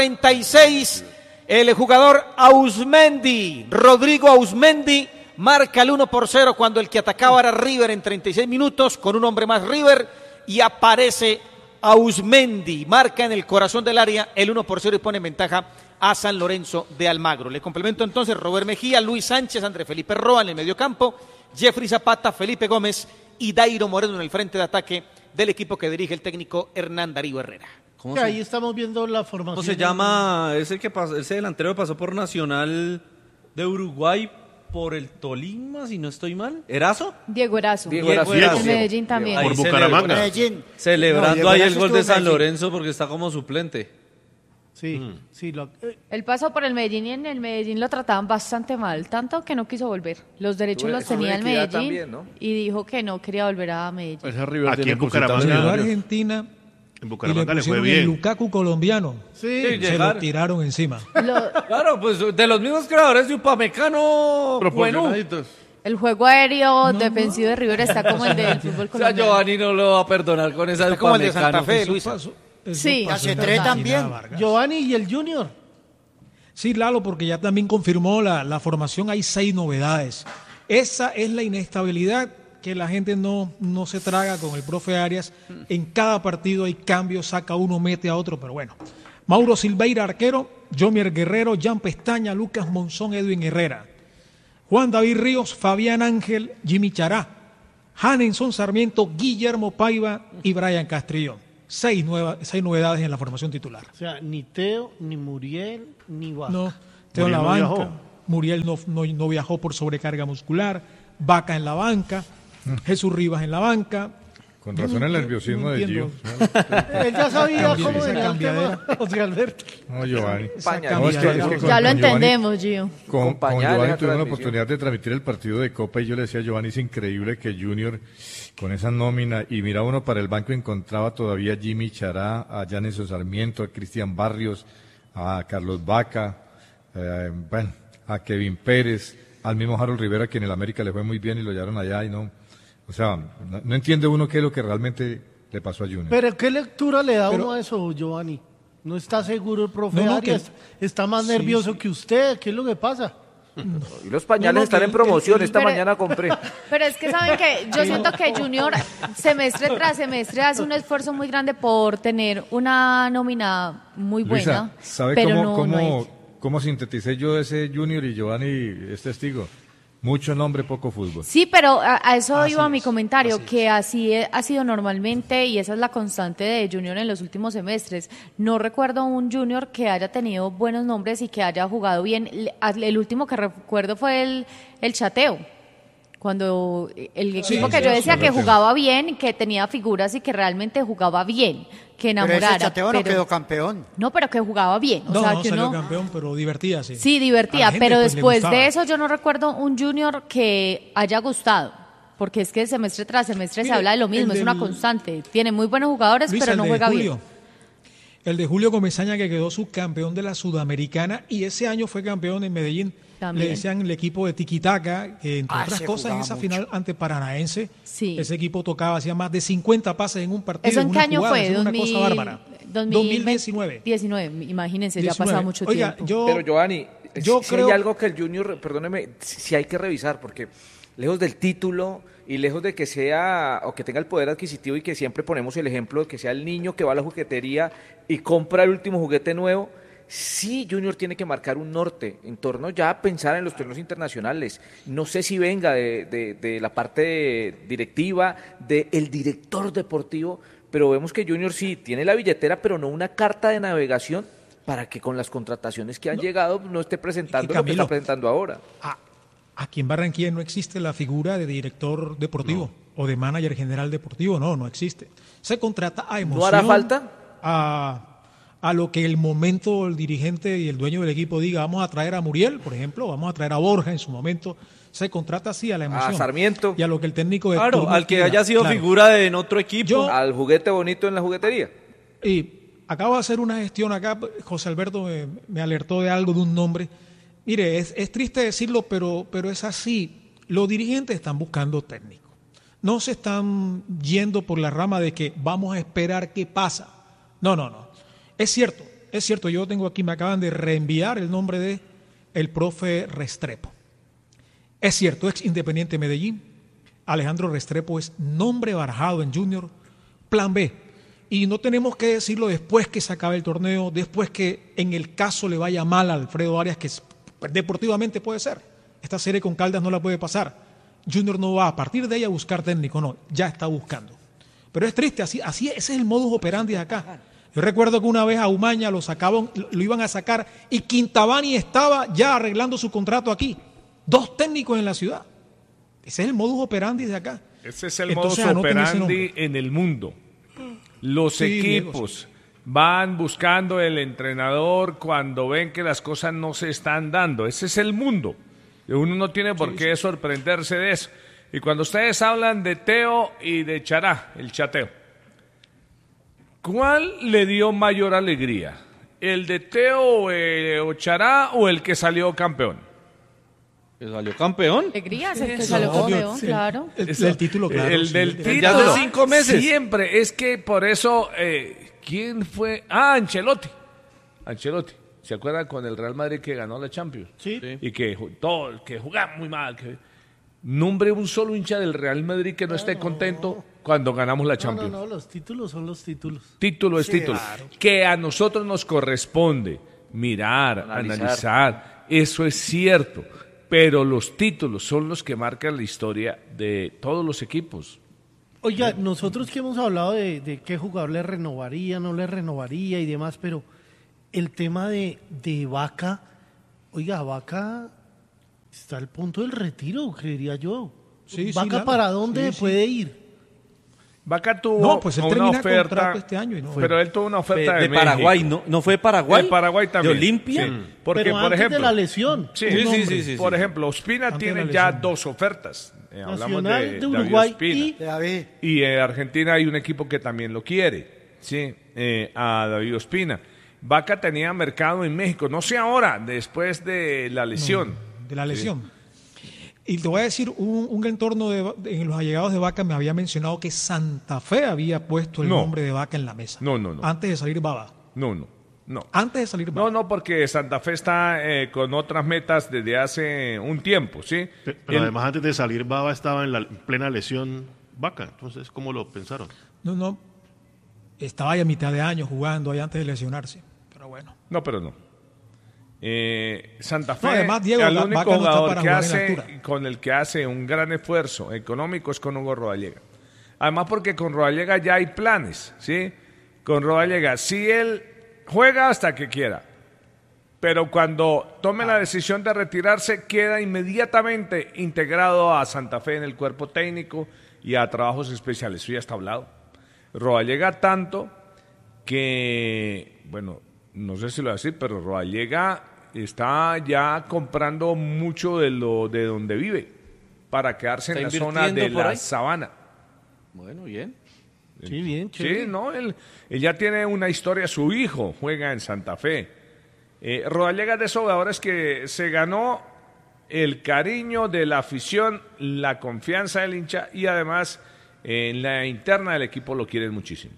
36. El jugador Ausmendi, Rodrigo Ausmendi, marca el 1-0 cuando el que atacaba era River en 36 minutos, con un hombre más River, y aparece Ausmendi, marca en el corazón del área el 1-0 y pone en ventaja a San Lorenzo de Almagro. Le complemento entonces Robert Mejía, Luis Sánchez, André Felipe Roa en el mediocampo, Jeffrey Zapata, Felipe Gómez y Dairo Moreno en el frente de ataque del equipo que dirige el técnico Hernán Darío Herrera. Ahí estamos viendo la formación. ¿Cómo se llama ese delantero que pasó por Nacional de Uruguay por el Tolima, si no estoy mal? ¿Erazo? Diego Erazo. Diego Erazo. En Medellín también. Por Bucaramanga. Medellín. Celebrando No, ahí Erazo el gol de estuvo en San Medellín. Lorenzo porque está como suplente. Sí, sí. Él pasó por el Medellín y en el Medellín lo trataban bastante mal, tanto que no quiso volver. Los derechos los tenía el Medellín también, ¿no? y dijo que no quería volver a Medellín. Ese River Aquí tiene en cositas Bucaramanga. Llegó a millonarias. Argentina En y Bucaramanga le le fue pusieron el bien. Lukaku colombiano. Sí, Se llegar. lo tiraron encima. Claro, pues de los mismos creadores de Upamecano. Bueno, Proporcionaditos. El juego aéreo defensivo de River está como el del fútbol o sea, colombiano. Giovanni no lo va a perdonar con esa de Está como el de Upamecano. Santa Fe, Eso Luis. pasó- eso Sí. pasó Hace en tres Argentina, también. Vargas. Giovanni y el Junior. Sí, Lalo, porque ya también confirmó la formación, hay 6 novedades. Esa es la inestabilidad que la gente no se traga con el profe Arias. En cada partido hay cambios, saca uno, mete a otro, pero bueno. Mauro Silveira, arquero, Jomier Guerrero, Jan Pestaña, Lucas Monzón, Edwin Herrera. Juan David Ríos, Fabián Ángel, Jimmy Chará, Hanenson Sarmiento, Guillermo Paiva y Brian Castrillón. 6 novedades en la formación titular. O sea, ni Teo, ni Muriel, ni Vaca. No, Teo en la Muriel no banca, viajó. Muriel no viajó por sobrecarga muscular, Vaca en la banca, Jesús Rivas en la banca. Con razón el nerviosismo de Gio. Él ya sabía Cambia- cómo esa venía el cambiadera. tema, José Alberto. No, Giovanni. Pañal. No, es que con Ya lo Giovanni- entendemos, Gio. Con pañales Giovanni la tuve la transmisión. oportunidad de transmitir el partido de Copa y yo le decía a Giovanni, es increíble que Junior con esa nómina, y mira uno para el banco encontraba todavía a Jimmy Chará, a Janeson Sarmiento, a Cristian Barrios, a Carlos Vaca, bueno, a Kevin Pérez, al mismo Harold Rivera, que en el América le fue muy bien y lo llevaron allá y no, o sea, no entiende uno qué es lo que realmente le pasó a Junior. Pero ¿qué lectura le da uno a eso, Giovanni? ¿No está seguro el profe No, Arias? ¿Está más sí, nervioso sí. que usted? ¿Qué es lo que pasa? Y los pañales están en promoción, esta Pero- mañana compré. Pero es que saben que yo siento que Junior semestre tras semestre hace un esfuerzo muy grande por tener una nómina muy buena, Luisa, ¿sabe pero cómo, no hay. cómo sinteticé yo ese Junior y Giovanni es testigo? Mucho nombre, poco fútbol. Sí, pero a eso Así iba mi es, comentario, así es. que así ha sido normalmente y esa es la constante de Junior en los últimos semestres. No recuerdo un Junior que haya tenido buenos nombres y que haya jugado bien. El último que recuerdo fue el Chateo, cuando el equipo que yo decía que jugaba bien, que tenía figuras y que realmente jugaba bien, que Pero enamorara. ese Chateo no quedó campeón. No, pero que jugaba bien. O No, sea, no yo salió no... campeón, pero divertía, sí. Sí, A divertida, la gente, pero pues, le después gustaba. de eso yo no recuerdo un Junior que haya gustado, porque es que semestre tras semestre se Mire, habla de lo mismo, el es una del- constante. Tiene muy buenos jugadores, Luisa, pero no el de juega Julio. bien. El de Julio Comesaña, que quedó subcampeón de la Sudamericana y ese año fue campeón en Medellín. También. Le decían el equipo de Tiquitaca, que entre otras se cosas en jugaba esa mucho. final ante Paranaense, Sí. ese equipo tocaba, hacía más de 50 pases en un partido. ¿Eso en qué una año jugada, fue? eso es una cosa bárbara. 2019. 19, imagínense, ya ha pasado 19. mucho Oiga, tiempo. Pero Giovanni, yo si creo- hay algo que el Junior, perdóneme, si hay que revisar, porque lejos del título y lejos de que sea o que tenga el poder adquisitivo y que siempre ponemos el ejemplo de que sea el niño que va a la juguetería y compra el último juguete nuevo, sí Junior tiene que marcar un norte en torno ya a pensar en los torneos internacionales. No sé si venga de la parte directiva, del director deportivo, pero vemos que Junior sí tiene la billetera, pero no una carta de navegación para que con las contrataciones que han llegado no esté presentando lo que está presentando ahora. Aquí en Barranquilla no existe la figura de director deportivo o de manager general deportivo, no existe. Se contrata a emoción. ¿No hará falta? A lo que el momento el dirigente y el dueño del equipo diga, vamos a traer a Muriel, por ejemplo, vamos a traer a Borja en su momento. Se contrata así a la emoción. A Sarmiento. Y a lo que el técnico de Claro, turno al que quiera. haya sido figura en otro equipo. Al juguete bonito en la juguetería. Y acabo de hacer una gestión acá, José Alberto me alertó de algo, de un nombre. Mire, es triste decirlo, pero es así. Los dirigentes están buscando técnico. No se están yendo por la rama de que vamos a esperar qué pasa. No. Es cierto, yo tengo aquí, me acaban de reenviar el nombre de el profe Restrepo. Es cierto, ex Independiente Medellín. Alejandro Restrepo es nombre barajado en Junior, plan B. Y no tenemos que decirlo después que se acabe el torneo, después que en el caso le vaya mal a Alfredo Arias, que deportivamente puede ser. Esta serie con Caldas no la puede pasar. Junior no va a partir de ella a buscar técnico, no, ya está buscando. Pero es triste, así ese es el modus operandi de acá. Yo recuerdo que una vez a Umaña lo iban a sacar y Quintabani estaba ya arreglando su contrato aquí. 2 técnicos en la ciudad. Ese es el modus operandi de acá. Ese es el modus operandi en el mundo. Los equipos van buscando el entrenador cuando ven que las cosas no se están dando. Ese es el mundo. Uno no tiene por qué sorprenderse de eso. Y cuando ustedes hablan de Teo y de Chará, el chateo, ¿cuál le dio mayor alegría? ¿El de Teo o Chará o el que salió campeón? ¿Que salió campeón? Alegría, es el que salió campeón, claro. El título, claro. El del título. Ya hace 5 meses. Siempre, es que por eso, ¿quién fue? Ancelotti. ¿Se acuerdan con el Real Madrid que ganó la Champions? Sí. Y que jugaba muy mal. Nombre un solo hincha del Real Madrid que no esté contento cuando ganamos la Champions. No, los títulos son los títulos. Título es título. Claro. Que a nosotros nos corresponde mirar, analizar. Eso es cierto. Pero los títulos son los que marcan la historia de todos los equipos. Oiga, nosotros que hemos hablado de qué jugador le renovaría, no le renovaría y demás, pero el tema de Vaca, oiga, Vaca está al punto del retiro, creería yo. Sí, Vaca, ¿para dónde puede ir? Vaca tuvo él una termina oferta contrato este año y no. pero él tuvo una oferta de México. Paraguay, ¿no fue de Paraguay? De Paraguay también. ¿De Olimpia? Sí. Porque, pero por antes ejemplo, de la lesión. Sí. Por ejemplo, Ospina Antes de tiene la ya lesión. 2 ofertas. Hablamos Nacional de David Uruguay Ospina. Y en Argentina hay un equipo que también lo quiere, sí, a David Ospina. Vaca tenía mercado en México, no sé ahora, después de la lesión. De la lesión. Y te voy a decir, un entorno en los allegados de Vaca me había mencionado que Santa Fe había puesto el nombre de Vaca en la mesa. No. Antes de salir Baba. No. Antes de salir Baba. No, porque Santa Fe está con otras metas desde hace un tiempo, ¿sí? Pero además antes de salir Baba estaba en la plena lesión Vaca, entonces ¿cómo lo pensaron? No. Estaba ya a mitad de año jugando ahí antes de lesionarse. Pero bueno. No, pero no. Santa Fe, además, Diego, el único Vaca no está jugador para que jugar en hace, altura. con el que hace un gran esfuerzo económico es con Hugo Rodallega. Además porque con Rodallega ya hay planes, ¿sí? Con Rodallega, si él juega hasta que quiera, pero cuando tome la decisión de retirarse, queda inmediatamente integrado a Santa Fe en el cuerpo técnico y a trabajos especiales. Eso ya está hablado. Rodallega tanto que, bueno, no sé si lo voy a decir, pero Rodallega está ya comprando mucho de donde vive para quedarse en la zona de la sabana. Bueno, bien. Sí, bien, Sí, chévere. no, él ya tiene una historia, su hijo juega en Santa Fe. Rodallega es de esos jugadores que se ganó el cariño de la afición, la confianza del hincha y además en la interna del equipo lo quieren muchísimo.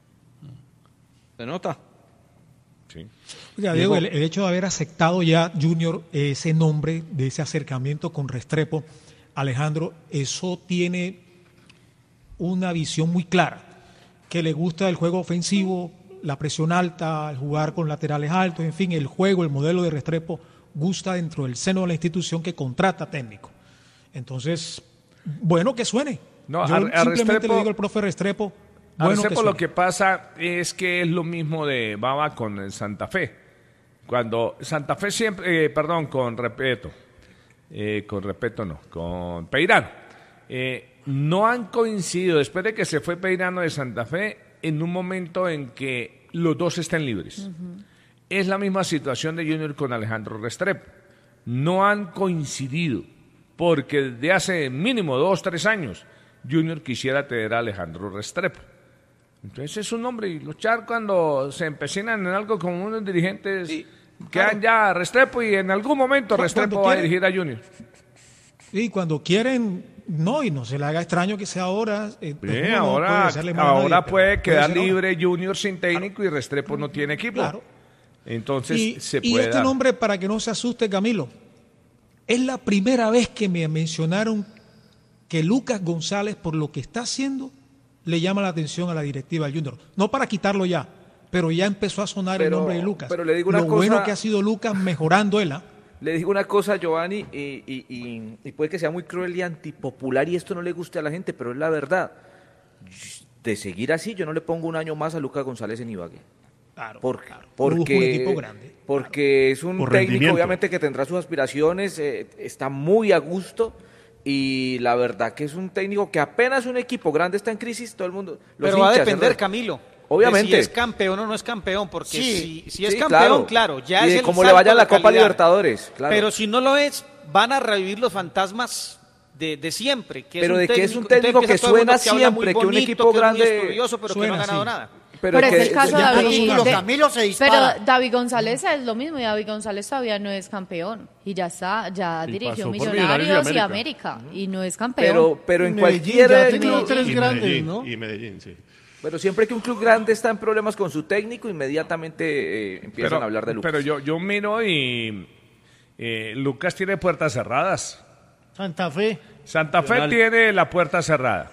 ¿Se nota? Sí. Oiga, Diego, el hecho de haber aceptado ya Junior ese nombre, de ese acercamiento con Restrepo, Alejandro, eso tiene una visión muy clara, que le gusta el juego ofensivo, la presión alta, el jugar con laterales altos, en fin, el juego, el modelo de Restrepo gusta dentro del seno de la institución que contrata técnico. Entonces, bueno, que suene. No, yo a simplemente Restrepo, le digo al profe Restrepo, a bueno, Restrepo que lo suene. que pasa es que es lo mismo de Baba con el Santa Fe. Cuando Santa Fe siempre, con Peirano. No han coincidido, después de que se fue Peirano de Santa Fe, en un momento en que los dos estén libres. Es la misma situación de Junior con Alejandro Restrepo. No han coincidido, porque desde hace mínimo 2-3 años Junior quisiera tener a Alejandro Restrepo. Entonces es un hombre, y luchar cuando se empecinan en algo como unos dirigentes, quedan ya Restrepo, y en algún momento Restrepo va a dirigir a Junior. Y cuando quieren, no, y no se le haga extraño que sea ahora. Ahora puede quedar ser ahora. libre Junior sin técnico y Restrepo no tiene equipo. Claro. Entonces se y puede este dar. nombre, para que no se asuste, Camilo, es la primera vez que me mencionaron que Lucas González, por lo que está haciendo, le llama la atención a la directiva del Junior. No para quitarlo ya, pero ya empezó a sonar el nombre de Lucas. Pero le digo una lo cosa, bueno que ha sido Lucas mejorando él. Le digo una cosa, Giovanni, y puede que sea muy cruel y antipopular y esto no le guste a la gente, pero es la verdad. De seguir así, yo no le pongo un año más a Lucas González en Ibagué. Claro, porque un equipo grande. Porque es un Por técnico, rendimiento. obviamente, que tendrá sus aspiraciones, está muy a gusto. Y la verdad que es un técnico que apenas un equipo grande está en crisis, todo el mundo... Pero va a depender, Camilo. Obviamente. De si es campeón o no es campeón, porque si es sí, campeón, claro, ya y es de el cómo le salto vaya en de la Copa calidad. Libertadores, claro. Pero si no lo es, van a revivir los fantasmas de siempre. Que Pero es un de que es un entonces técnico que empieza todo el mundo suena habla muy siempre, que un bonito, equipo que es muy grande estudioso, pero que no ha ganado nada. Pero es el caso de David. Camilo se dispara. Pero David González es lo mismo, y David González todavía no es campeón. Y ya está, ya Sí, dirigió pasó por Millonarios y América. América. Y no es campeón. Pero en Medellín cualquier ya ha tenido club... tres Y grandes, Medellín, ¿no? y Medellín, sí. Pero siempre que un club grande está en problemas con su técnico, inmediatamente empiezan a hablar de Lucas. Pero yo miro y Lucas tiene puertas cerradas. Santa Fe. Santa Fe Nacional. tiene la puerta cerrada.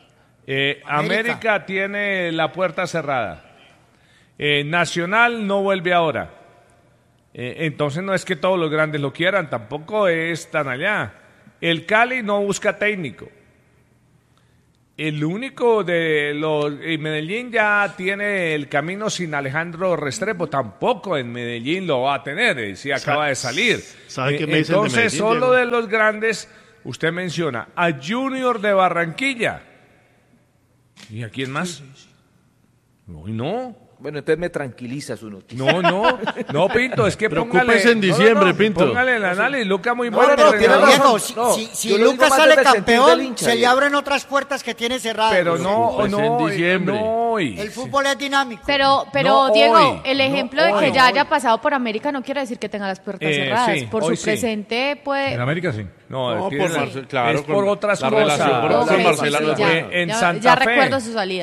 América tiene la puerta cerrada. Nacional no vuelve ahora. Entonces no es que todos los grandes lo quieran, tampoco es tan allá. El Cali no busca técnico. El único de los... Medellín ya tiene el camino sin Alejandro Restrepo, tampoco en Medellín lo va a tener, si acaba de salir. ¿Sabe qué me dicen de Entonces, Medellín, solo Diego? de los grandes, usted menciona a Junior de Barranquilla. ¿Y a quién más? Uy, no. Bueno, entonces me tranquiliza su noticia. No, Pinto, es que Preocúpese en diciembre, Pinto. Póngale el análisis, Lucas muy No, bueno. no, tiene entrenador. razón. Si yo lo digo Lucas más sale desde el sentir del campeón, hincha, se le Diego. abren otras puertas que tiene cerradas. Pero no, en diciembre. no. El fútbol es dinámico. Pero No Diego, hoy, el no ejemplo de que hoy. ya haya pasado por América no quiere decir que tenga las puertas cerradas. Sí, por hoy su sí. presente puede... En América sí. No, No, es por que Marcel, claro, es por con otras la cosas. relación con Ok, Marcelo sí, no ya, fue. En ya- Santa ya Fe. recuerdo su salida.